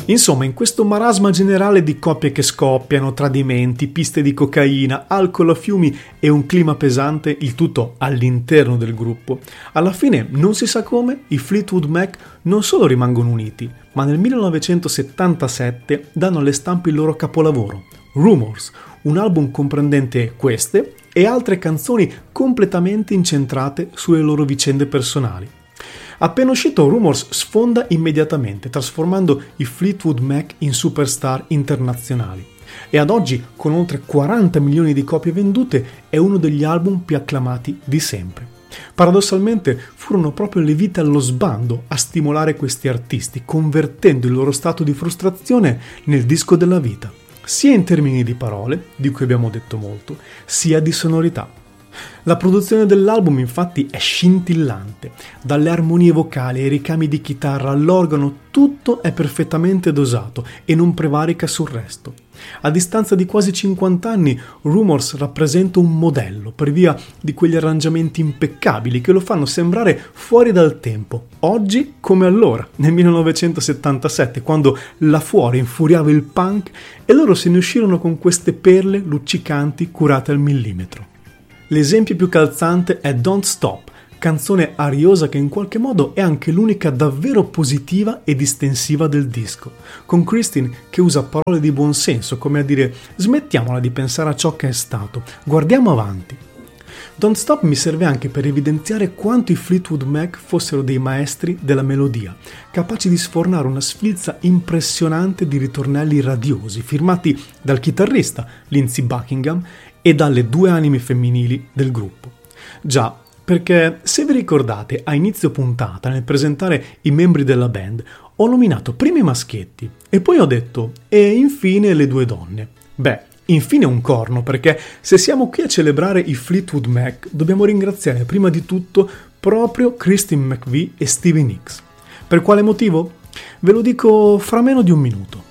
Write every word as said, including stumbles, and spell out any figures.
Insomma, in questo marasma generale di coppie che scoppiano, tradimenti, piste di cocaina, alcol a fiumi e un clima pesante, il tutto all'interno del gruppo, alla fine, non si sa come, i Fleetwood Mac non solo rimangono uniti, ma nel millenovecentosettantasette danno alle stampe il loro capolavoro, Rumours, un album comprendente queste e altre canzoni completamente incentrate sulle loro vicende personali. Appena uscito, Rumours sfonda immediatamente, trasformando i Fleetwood Mac in superstar internazionali. E ad oggi, con oltre quaranta milioni di copie vendute, è uno degli album più acclamati di sempre. Paradossalmente, furono proprio le vite allo sbando a stimolare questi artisti, convertendo il loro stato di frustrazione nel disco della vita, sia in termini di parole, di cui abbiamo detto molto, sia di sonorità. La produzione dell'album infatti è scintillante, dalle armonie vocali ai ricami di chitarra all'organo tutto è perfettamente dosato e non prevarica sul resto. A distanza di quasi cinquanta anni, Rumours rappresenta un modello per via di quegli arrangiamenti impeccabili che lo fanno sembrare fuori dal tempo, oggi come allora, nel millenovecentosettantasette, quando là fuori infuriava il punk e loro se ne uscirono con queste perle luccicanti curate al millimetro. L'esempio più calzante è Don't Stop, canzone ariosa che in qualche modo è anche l'unica davvero positiva e distensiva del disco, con Christine che usa parole di buonsenso come a dire smettiamola di pensare a ciò che è stato, guardiamo avanti. Don't Stop mi serve anche per evidenziare quanto i Fleetwood Mac fossero dei maestri della melodia, capaci di sfornare una sfilza impressionante di ritornelli radiosi, firmati dal chitarrista Lindsey Buckingham e dalle due anime femminili del gruppo. Già, perché se vi ricordate a inizio puntata, nel presentare i membri della band, ho nominato prima i maschietti e poi ho detto e infine le due donne. Beh, infine un corno, perché se siamo qui a celebrare i Fleetwood Mac, dobbiamo ringraziare prima di tutto proprio Christine McVie e Stevie Nicks. Per quale motivo? Ve lo dico fra meno di un minuto.